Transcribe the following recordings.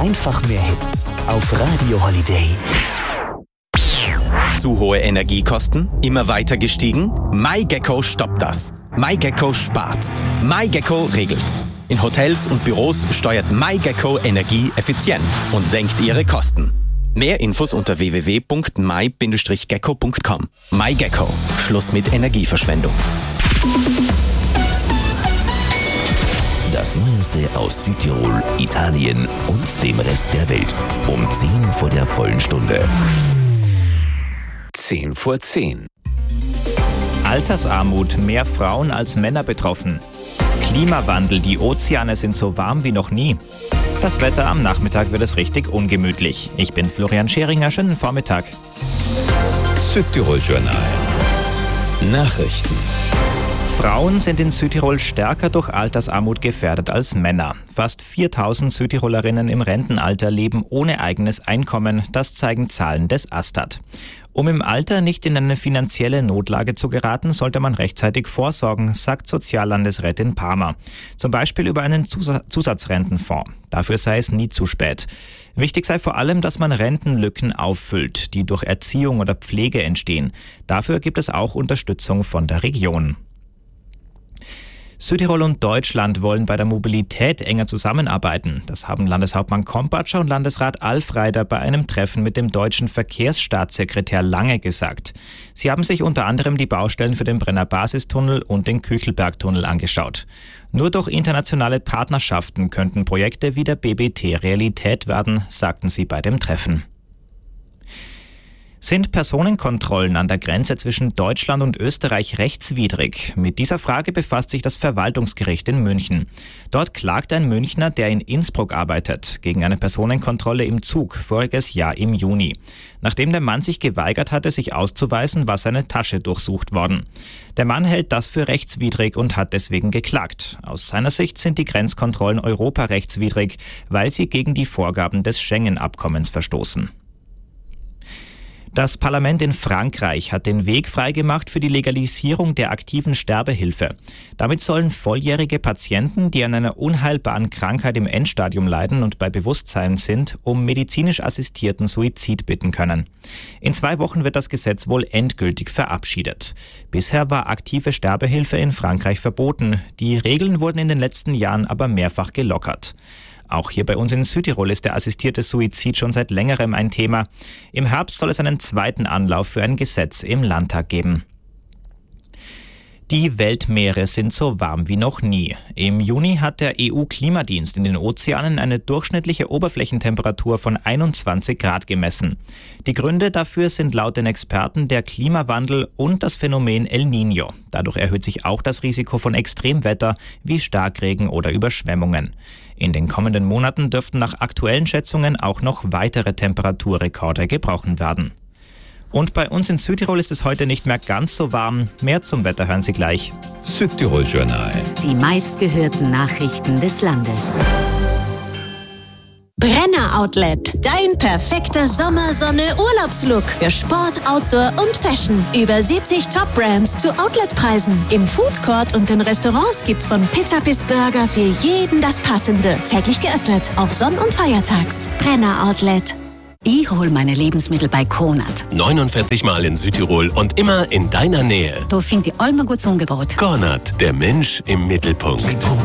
Einfach mehr Hits auf Radio Holiday. Zu hohe Energiekosten? Immer weiter gestiegen? MyGecko stoppt das. MyGecko spart. MyGecko regelt. In Hotels und Büros steuert MyGecko Energie effizient und senkt ihre Kosten. Mehr Infos unter www.my-gecko.com. MyGecko. Schluss mit Energieverschwendung. Das Neueste aus Südtirol, Italien und dem Rest der Welt. Um 10 vor der vollen Stunde. 10 vor 10. Altersarmut, mehr Frauen als Männer betroffen. Klimawandel, die Ozeane sind so warm wie noch nie. Das Wetter am Nachmittag wird es richtig ungemütlich. Ich bin Florian Scheringer, schönen Vormittag. Südtirol Journal. Nachrichten. Frauen sind in Südtirol stärker durch Altersarmut gefährdet als Männer. Fast 4000 Südtirolerinnen im Rentenalter leben ohne eigenes Einkommen, das zeigen Zahlen des Astat. Um im Alter nicht in eine finanzielle Notlage zu geraten, sollte man rechtzeitig vorsorgen, sagt Soziallandesrätin Palmer. Zum Beispiel über einen Zusatzrentenfonds. Dafür sei es nie zu spät. Wichtig sei vor allem, dass man Rentenlücken auffüllt, die durch Erziehung oder Pflege entstehen. Dafür gibt es auch Unterstützung von der Region. Südtirol und Deutschland wollen bei der Mobilität enger zusammenarbeiten. Das haben Landeshauptmann Kompatscher und Landesrat Alfreider bei einem Treffen mit dem deutschen Verkehrsstaatssekretär Lange gesagt. Sie haben sich unter anderem die Baustellen für den Brenner Basistunnel und den Küchelbergtunnel angeschaut. Nur durch internationale Partnerschaften könnten Projekte wie der BBT Realität werden, sagten sie bei dem Treffen. Sind Personenkontrollen an der Grenze zwischen Deutschland und Österreich rechtswidrig? Mit dieser Frage befasst sich das Verwaltungsgericht in München. Dort klagt ein Münchner, der in Innsbruck arbeitet, gegen eine Personenkontrolle im Zug voriges Jahr im Juni. Nachdem der Mann sich geweigert hatte, sich auszuweisen, war seine Tasche durchsucht worden. Der Mann hält das für rechtswidrig und hat deswegen geklagt. Aus seiner Sicht sind die Grenzkontrollen europarechtswidrig, weil sie gegen die Vorgaben des Schengen-Abkommens verstoßen. Das Parlament in Frankreich hat den Weg freigemacht für die Legalisierung der aktiven Sterbehilfe. Damit sollen volljährige Patienten, die an einer unheilbaren Krankheit im Endstadium leiden und bei Bewusstsein sind, um medizinisch assistierten Suizid bitten können. In 2 Wochen wird das Gesetz wohl endgültig verabschiedet. Bisher war aktive Sterbehilfe in Frankreich verboten. Die Regeln wurden in den letzten Jahren aber mehrfach gelockert. Auch hier bei uns in Südtirol ist der assistierte Suizid schon seit längerem ein Thema. Im Herbst soll es einen zweiten Anlauf für ein Gesetz im Landtag geben. Die Weltmeere sind so warm wie noch nie. Im Juni hat der EU-Klimadienst in den Ozeanen eine durchschnittliche Oberflächentemperatur von 21 Grad gemessen. Die Gründe dafür sind laut den Experten der Klimawandel und das Phänomen El Niño. Dadurch erhöht sich auch das Risiko von Extremwetter wie Starkregen oder Überschwemmungen. In den kommenden Monaten dürften nach aktuellen Schätzungen auch noch weitere Temperaturrekorde gebrochen werden. Und bei uns in Südtirol ist es heute nicht mehr ganz so warm. Mehr zum Wetter hören Sie gleich. Südtirol Journal. Die meistgehörten Nachrichten des Landes. Brenner Outlet. Dein perfekter Sommersonne-Urlaubslook für Sport, Outdoor und Fashion. Über 70 Top-Brands zu Outletpreisen. Im Foodcourt und in Restaurants gibt's von Pizza bis Burger für jeden das Passende. Täglich geöffnet, auch Sonn- und Feiertags. Brenner Outlet. Ich hole meine Lebensmittel bei Cornat. 49 Mal in Südtirol und immer in deiner Nähe. Da finde ich allem ein gutes Angebot. Cornat, der Mensch im Mittelpunkt.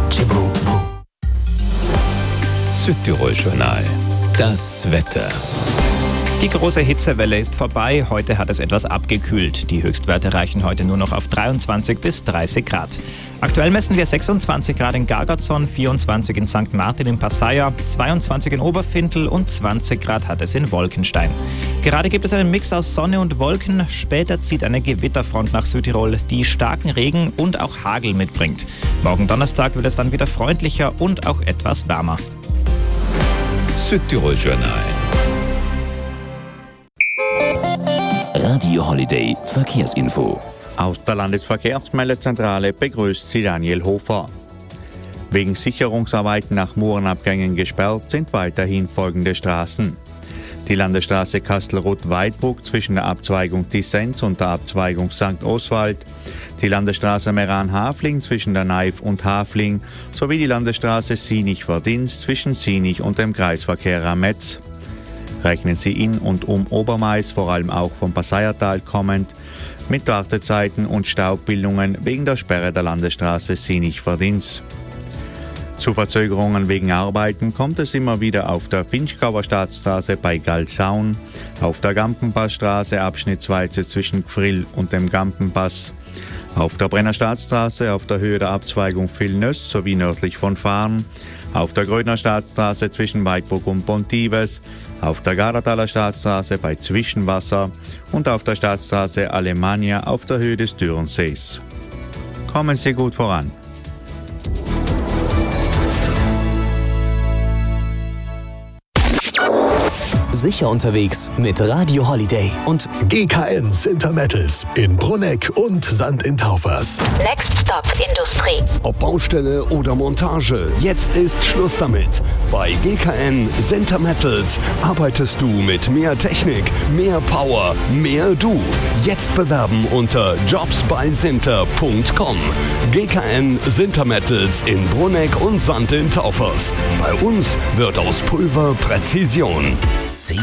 Südtirol Journal. Das Wetter. Die große Hitzewelle ist vorbei. Heute hat es etwas abgekühlt. Die Höchstwerte reichen heute nur noch auf 23 bis 30 Grad. Aktuell messen wir 26 Grad in Gargarzon, 24 in St. Martin im Passaia, 22 in Oberfintel und 20 Grad hat es in Wolkenstein. Gerade gibt es einen Mix aus Sonne und Wolken. Später zieht eine Gewitterfront nach Südtirol, die starken Regen und auch Hagel mitbringt. Morgen Donnerstag wird es dann wieder freundlicher und auch etwas wärmer. Südtirol Journal. Radio Holiday Verkehrsinfo. Aus der Landesverkehrsmeldezentrale begrüßt sie Daniel Hofer. Wegen Sicherungsarbeiten nach Murenabgängen gesperrt sind weiterhin folgende Straßen. Die Landesstraße Kastelruth-Weidbruck zwischen der Abzweigung Tissenz und der Abzweigung St. Oswald, die Landesstraße Meran-Hafling zwischen der Naif und Hafling sowie die Landesstraße Sinich-Verdins zwischen Sinich und dem Kreisverkehr am Metz. Rechnen Sie in und um Obermais, vor allem auch vom Passeiertal kommend, mit Wartezeiten und Staubbildungen wegen der Sperre der Landesstraße Sinich-Verdins. Zu Verzögerungen wegen Arbeiten kommt es immer wieder auf der Finchgauer Staatsstraße bei Galsaun, auf der Gampenpassstraße abschnittsweise zwischen Gfrill und dem Gampenpass, auf der Brenner Staatsstraße auf der Höhe der Abzweigung Villnöss sowie nördlich von Fahren, auf der Grödner Staatsstraße zwischen Weidburg und Pontives, auf der Garataler Staatsstraße bei Zwischenwasser und auf der Staatsstraße Alemannia auf der Höhe des Dürrensees. Kommen Sie gut voran. Sicher unterwegs mit Radio Holiday und GKN Sintermettels in Brunegg und St. in Taufers. Next Stop Industrie. Ob Baustelle oder Montage, jetzt ist Schluss damit. Bei GKN Sintermettels arbeitest du mit mehr Technik, mehr Power, mehr du. Jetzt bewerben unter jobsbysinter.com. GKN Sintermettels in Brunegg und St. in Taufers. Bei uns wird aus Pulver Präzision. 10-12,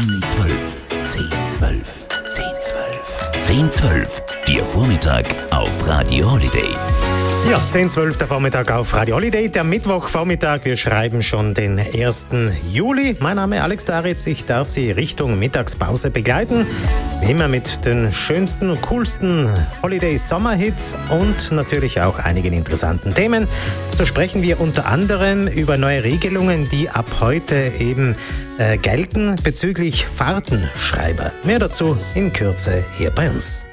10-12. Der Vormittag auf Radio Holiday. Ja, 10-12 der Vormittag auf Radio Holiday, der Mittwochvormittag. Wir schreiben schon den 1. Juli. Mein Name ist Alex Daritz. Ich darf Sie Richtung Mittagspause begleiten. Wie immer mit den schönsten und coolsten Holiday-Sommerhits und natürlich auch einigen interessanten Themen. So sprechen wir unter anderem über neue Regelungen, die ab heute eben gelten bezüglich Fahrtenschreiber. Mehr dazu in Kürze hier bei uns.